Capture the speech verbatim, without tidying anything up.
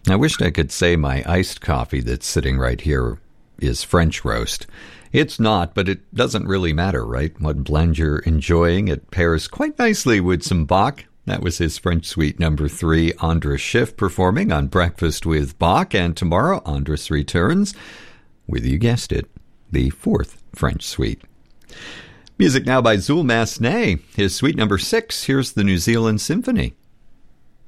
I wished I could say my iced coffee that's sitting right here is French roast. It's not, but it doesn't really matter, right? What blend you're enjoying, it pairs quite nicely with some Bach. That was his French Suite number three, Andras Schiff, performing on Breakfast with Bach. And tomorrow, Andras returns with, you guessed it, the fourth French Suite. Music now by Zul Massenet, his Suite number six. Here's the New Zealand Symphony.